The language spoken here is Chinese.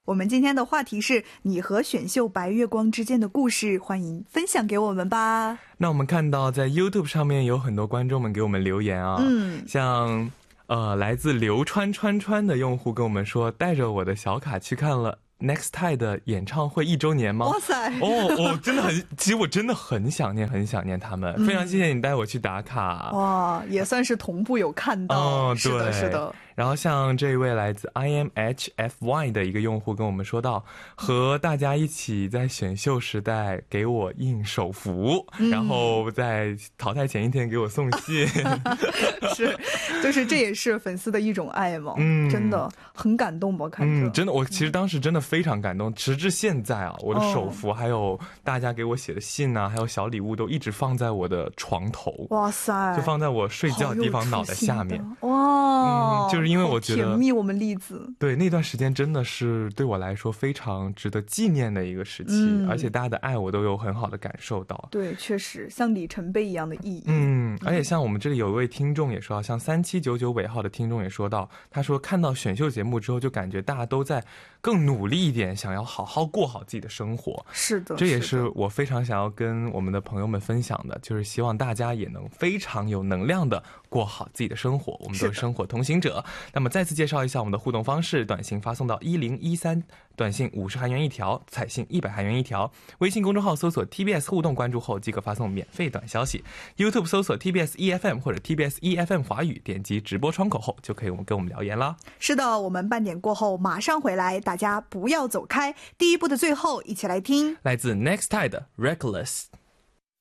我们今天的话题是你和选秀白月光之间的故事，欢迎分享给我们吧。 那我们看到在 YouTube 上面有很多观众们给我们留言啊，像来自流川川川的用户跟我们说，带着我的小卡去看了 Nextide 的演唱会1周年吗？ 哇塞！ 真的很，其实我真的很想念他们，非常谢谢你带我去打卡。 哇，也算是同步有看到。是的，是的。 然后像这一位来自 IMHFY 的一个用户跟我们说到，和大家一起在选秀时代给我印手幅，然后在淘汰前一天给我送信。 是，就是这也是粉丝的一种爱嘛。真的很感动吧，看着。 真的，我其实当时真的非常感动，直至现在啊，我的手幅还有大家给我写的信啊，还有小礼物都一直放在我的床头。哇塞，就放在我睡觉的地方脑袋下面。哇，就是因为我觉得甜蜜我们栗子， 对，那段时间真的是对我来说非常值得纪念的一个时期，而且大家的爱我都有很好的感受到。 对，确实像里程碑一样的意义。 而且像我们这里有一位听众也说到，像3799尾号的听众也说到，他说看到选秀节目之后就感觉大家都在更努力一点，想要好好过好自己的生活。 是的， 这也是我非常想要跟我们的朋友们分享的，就是希望大家也能非常有能量的过好自己的生活，我们都是生活同行者。那么再次介绍一下我们的互动方式，短信发送到1013，短信50韩元1条，彩信100韩元1条，微信公众号搜索 TBS 互动关注后即可发送免费短消息， YouTube 搜索 TBS EFM 或者 TBS EFM 华语，点击直播窗口后就可以跟我们聊言啦。 是的，我们半点过后马上回来，大家不要走开。第一部的最后一起来听来自 Nextide 的 Reckless。